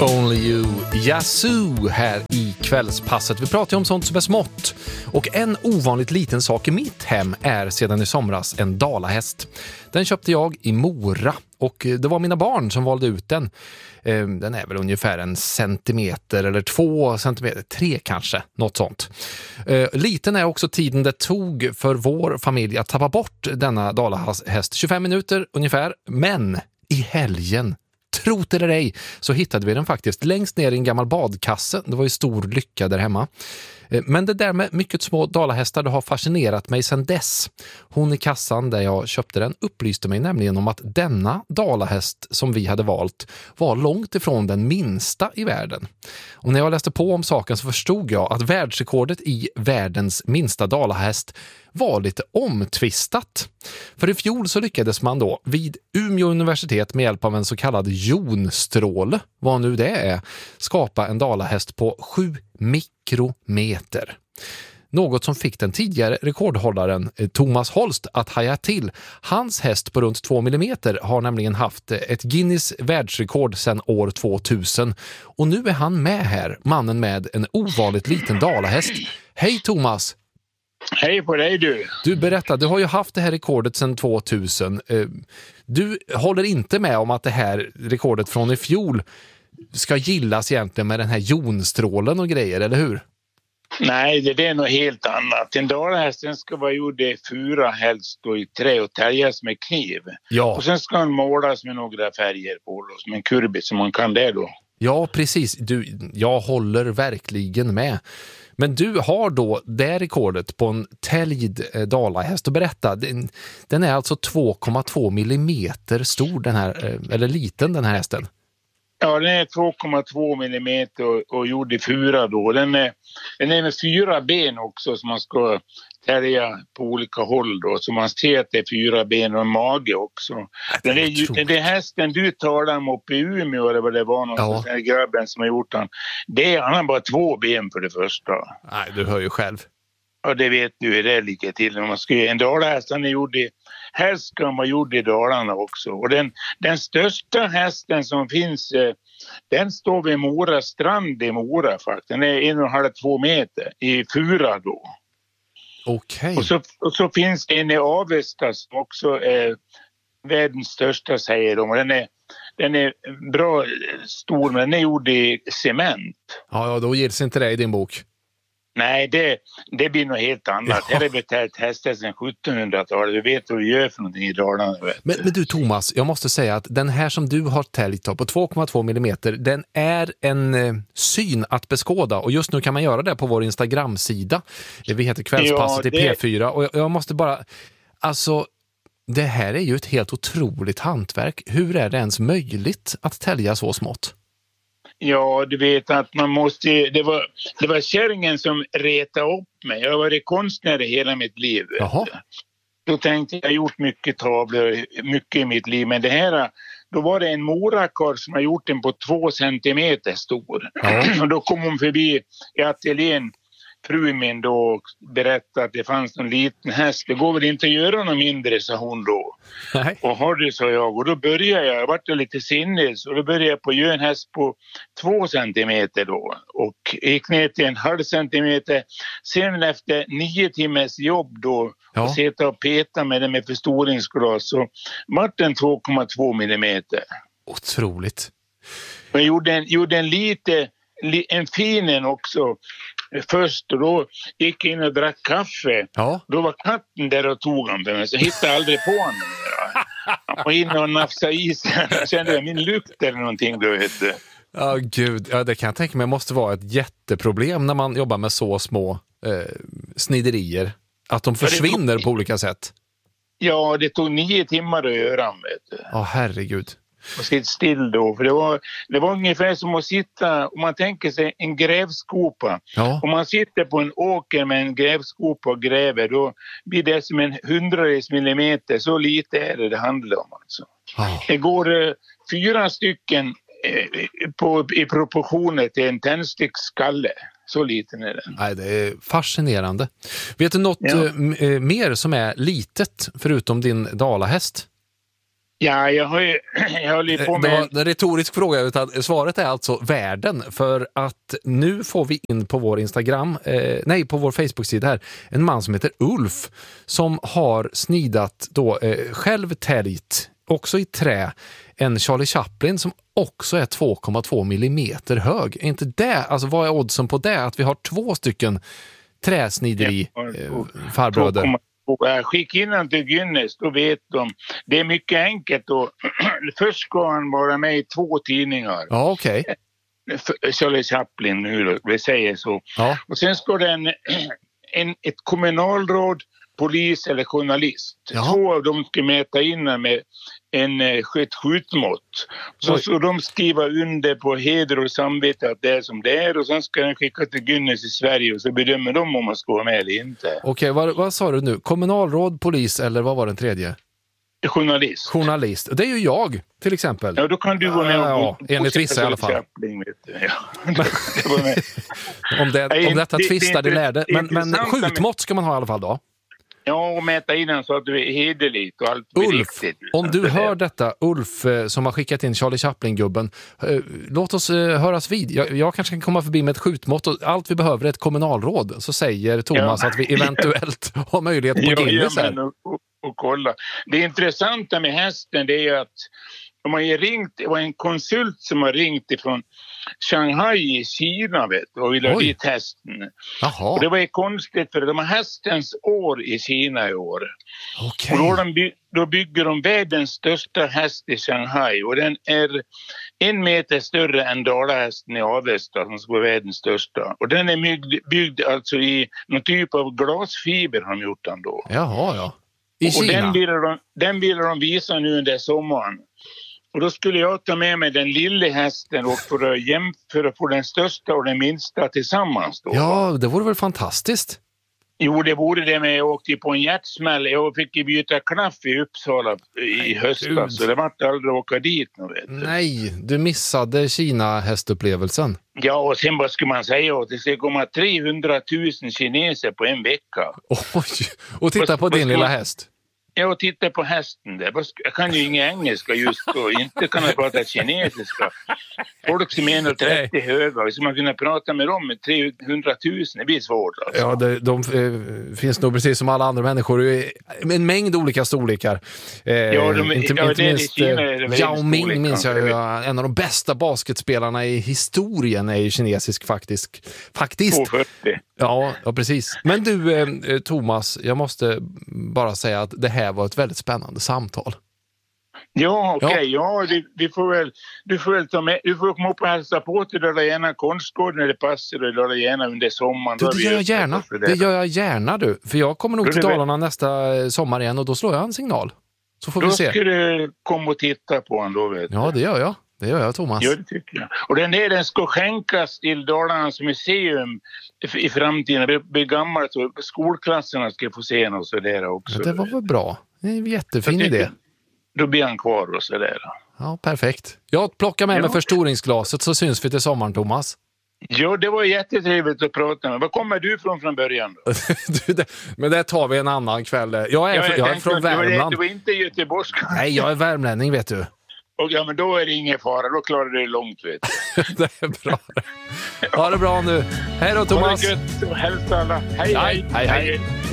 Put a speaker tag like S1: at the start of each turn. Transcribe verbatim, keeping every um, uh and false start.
S1: Only You, Yazoo här i kvällspasset. Vi pratar ju om sånt som är smått. Och en ovanligt liten sak i mitt hem är sedan i somras en dalahäst. Den köpte jag i Mora och det var mina barn som valde ut den. Den är väl ungefär en centimeter eller två centimeter, tre kanske, något sånt. Liten är också tiden det tog för vår familj att tappa bort denna dalahäst. tjugofem minuter ungefär, men i helgen, tro det eller ej, så hittade vi den faktiskt längst ner i en gammal badkasse. Det var ju stor lycka där hemma. Men det där med mycket små dalahästar, det har fascinerat mig sedan dess. Hon i kassan där jag köpte den upplyste mig nämligen om att denna dalahäst som vi hade valt var långt ifrån den minsta i världen. Och när jag läste på om saken så förstod jag att världsrekordet i världens minsta dalahäst var lite omtvistat. För i fjol så lyckades man då vid Umeå universitet med hjälp av en så kallad jonstråle, vad nu det är, skapa en dalahäst på sju mikrometer. Något som fick den tidigare rekordhållaren Thomas Holst att haja till. Hans häst på runt två millimeter har nämligen haft ett Guinness världsrekord sedan år tvåtusen. Och nu är han med här, mannen med en ovanligt liten dalahäst. Hej Thomas!
S2: Hej på dig du!
S1: Du berättar, du har ju haft det här rekordet sedan tvåtusen. Du håller inte med om att det här rekordet från i fjol ska gillas egentligen med den här jonstrålen och grejer, eller hur?
S2: Nej, det är något helt annat. En dalahästen ska vara gjord i fura, helst då i trä och täljas med kniv.
S1: Ja.
S2: Och sen ska den målas med några färger på då, som en kurbit som man kan det då.
S1: Ja, precis. Du, jag håller verkligen med. Men du har då det rekordet på en täljd dalahäst. Och berätta, den, den är alltså två komma två millimeter stor den här, eller liten den här hästen.
S2: Ja, den är två komma två millimeter och, och gjord i fura då. Den är, den är med fyra ben också som man ska tälja på olika håll då. Så man ser att det är fyra ben och en mage också. Det är, det är, det är hästen du talar om uppe i Umeå eller vad det var någonstans. Ja. Den grabben som har gjort den. Det är, han har bara två ben för det första.
S1: Nej, du hör ju själv.
S2: Ja, det vet du. Det är lika till. När man ska, en dalahäst den är gjord i, helst ska man vara gjord i Dalarna också. Och den, den största hästen som finns, den står vid Mora strand i Mora faktiskt. Den är en och en halv, två meter i fura då.
S1: Okej.
S2: Och så, och så finns det en i Avesta som också är världens största, säger de. Och den är, den är bra stor, men den är gjord i cement.
S1: Ja, ja, då gills inte det i din bok.
S2: Nej, det, det blir något helt annat. Ja. Det är betalt hästar sedan sjuttonhundratalet. Du vet vad vi gör för någonting i Dalarna.
S1: Men, men du Thomas, jag måste säga att den här som du har täljt på två komma två millimeter, den är en eh, syn att beskåda. Och just nu kan man göra det på vår Instagram-sida. Vi heter Kvällspasset ja, det... i P fyra. Och jag, jag måste bara... Alltså, det här är ju ett helt otroligt hantverk. Hur är det ens möjligt att tälja så smått?
S2: Ja, du vet att man måste... Det var, det var kärringen som retade upp mig. Jag har varit konstnär i hela mitt liv.
S1: Jaha.
S2: Då tänkte jag, jag har gjort mycket tavlor, mycket i mitt liv. Men det här, då var det en morakar som har gjort den på två centimeter stor. Ja. Och då kom hon förbi i ateljén, fru min då, och berättade att det fanns en liten häst. Det går väl inte att göra något mindre, sa hon då. Nej. Och har det, sa jag. Och då började jag, jag vart lite sinnes. Och då började jag på att göra en häst på två centimeter då. Och gick ner till en halv centimeter. Sen efter nio timmars jobb då, ja. Och sitta och peta med den med förstoringsglas, så vart den två komma två millimeter.
S1: Otroligt.
S2: Jag gjorde en, gjorde en lite, en fin också. Först och då gick jag in och drack kaffe. Ja. Då var katten där och tog han för mig. Så hittade jag aldrig på honom. Han var inne och nafsade i sig. Jag kände jag min lukt eller någonting. Du vet.
S1: Ja, gud. Ja, det kan jag tänka mig måste vara ett jätteproblem när man jobbar med så små eh, sniderier. Att de försvinner ja, tog... på olika sätt.
S2: Ja, det tog nio timmar att göra. Vet du.
S1: Ja, herregud.
S2: Och sitta still då, för det var, det var ungefär som att sitta, om man tänker sig en grävskopa. Ja. Om man sitter på en åker med en grävskopa och gräver, då blir det som en hundradels millimeter, så lite är det det handlar om alltså. Ja. Det går eh, fyra stycken eh, på, i proportioner till en tändsticksskalle. Så liten är den.
S1: Nej, det är fascinerande. Vet du något ja. eh, mer som är litet förutom din dalahäst?
S2: Ja, jag har ju jag håller på med...
S1: Det var en retorisk fråga, utan svaret är alltså världen. För att nu får vi in på vår Instagram, eh, nej på vår Facebook-sida här, en man som heter Ulf som har snidat då eh, själv täljt, också i trä, en Charlie Chaplin som också är två komma två millimeter hög. Är inte det, alltså vad är oddsen på det? Att vi har två stycken träsnideri eh, farbröder.
S2: Skicka in den till Guinness, då vet de. Det är mycket enkelt då. Först ska han vara med i två tidningar.
S1: Ja, okej.
S2: Okay. Charlie Chaplin nu då, vi säger så. Ja. Och sen ska det en, en, ett kommunalråd, polis eller journalist. Jaha. Två av dem ska mäta in med en ett skjutmått. Så ska de skriva under på heder och samvete att det är som det är, och sen ska den skicka till Guinness i Sverige och så bedömer de om man ska vara med eller inte.
S1: Okej, okay, vad, vad sa du nu? Kommunalråd, polis eller vad var den tredje?
S2: Journalist.
S1: Journalist. Det är ju jag, till exempel.
S2: Ja, då kan du gå med och...
S1: Ja, ja, enligt vissa i alla fall.
S2: Chaplin, ja.
S1: om, det, om detta tvistar det lärde. Men, men skjutmått ska man ha i alla fall då?
S2: Ja, och mäta in den så att du är hederligt och allt
S1: Ulf,
S2: riktigt.
S1: Om du hör detta, Ulf som har skickat in Charlie Chaplin-gubben, låt oss höras vid. Jag, jag kanske kan komma förbi med ett skjutmått och allt vi behöver är ett kommunalråd. Så säger Thomas ja. att vi eventuellt har möjlighet på ja, Guinness här.
S2: Och, och, och kolla. Det intressanta med hästen, det är att de har ringt, det var en konsult som har ringt ifrån Shanghai i Kina, vet du, och vill ha dit hästen. Och det var ju konstigt för de har hästens år i Kina i år.
S1: Okay.
S2: Och då, de, då bygger de världens största häst i Shanghai, och den är en meter större än Dalahästen i Avesta som ska vara världens största. Och den är byggd, byggd alltså i någon typ av glasfiber har de gjort den då.
S1: Jaha, ja. I
S2: och
S1: Kina?
S2: Den vill, de, den vill de visa nu under sommaren. Och då skulle jag ta med mig den lilla hästen och för att jämföra på den största och den minsta tillsammans då.
S1: Ja, det vore väl fantastiskt.
S2: Jo, det vore det, med jag åkte på en hjärtsmäll. Jag fick byta klaff i Uppsala i höstas, så det var inte aldrig att åka dit. Vet du.
S1: Nej, du missade Kina-hästupplevelsen.
S2: Ja, och sen vad ska man säga? Det ska komma trehundratusen kineser på en vecka.
S1: Oj, och titta på din lilla häst.
S2: Ja, och titta på hästen där. Jag kan ju inga engelska just då. Inte kan jag prata kinesiska. Folk som är en trettio höga. Så man kunna prata med dem med trehundratusen. Det blir svårt alltså.
S1: Ja, det, de eh, finns nog precis som alla andra människor. En mängd olika storlekar. Eh,
S2: ja, de,
S1: inte,
S2: ja,
S1: inte minst
S2: eh,
S1: Yao Ming minns jag. Jag en av de bästa basketspelarna i historien är ju kinesisk faktiskt. Faktiskt.
S2: tvåhundrafyrtio.
S1: Ja, ja, precis. Men du, eh, Thomas, jag måste bara säga att det här var ett väldigt spännande samtal.
S2: Ja, okej. Okay. Ja, ja vi, vi får väl, du får väl ta med, du får komma upp och hälsa på till det där gärna konstgården när det passar, och det där gärna under sommaren.
S1: Du, det gör jag gärna. Det. det gör jag gärna, du. För jag kommer nog till Dalarna nästa sommar igen, och då slår jag en signal. Så får
S2: då
S1: vi se.
S2: Då ska du komma och titta på den då, vet du.
S1: Ja, det gör jag. Det gör jag, Thomas.
S2: Ja, det tycker jag. Och den där, den ska skänkas till Dalarnas museum i framtiden. Det blir gammalt, så skolklasserna ska få se den och så där också.
S1: Ja, det var väl bra. Det är en jättefin idé.
S2: Då blir han kvar och så där.
S1: Ja, perfekt. Jag plockar med ja. mig förstoringsglaset, så syns vi till sommaren, Thomas.
S2: Ja, det var jättetrevligt att prata med. Var kommer du från från början då?
S1: du, det, men det tar vi en annan kväll. Jag är, ja, jag jag är från Värmland.
S2: Du var inte göteborgska.
S1: Nej, jag är värmlänning, vet du.
S2: Och ja, men då är det ingen fara. Då klarar du det långt, vet du.
S1: Det är bra. Ha det bra nu. Hej då, Thomas.
S2: Ha det gött och hälsa alla. Hej, hej.
S1: Hej, hej. hej.